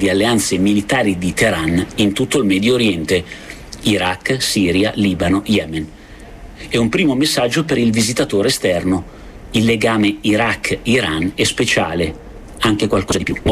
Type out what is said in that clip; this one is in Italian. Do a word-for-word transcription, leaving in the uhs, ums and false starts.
di alleanze militari di Teheran in tutto il Medio Oriente, Iraq, Siria, Libano, Yemen. È un primo messaggio per il visitatore esterno. Il legame Iraq-Iran è speciale, anche qualcosa di più.